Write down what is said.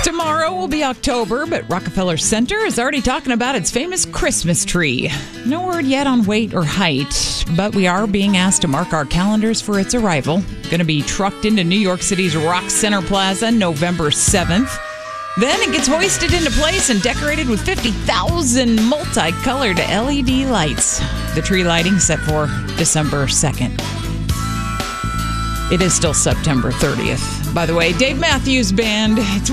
Tomorrow will be October, but Rockefeller Center is already talking about its famous Christmas tree. No word yet on weight or height, but we are being asked to mark our calendars for its arrival. Going to be trucked into New York City's Rock Center Plaza November 7th. Then it gets hoisted into place and decorated with 50,000 multicolored LED lights. The tree lighting set for December 2nd. It is still September 30th. By the way, Dave Matthews Band. It's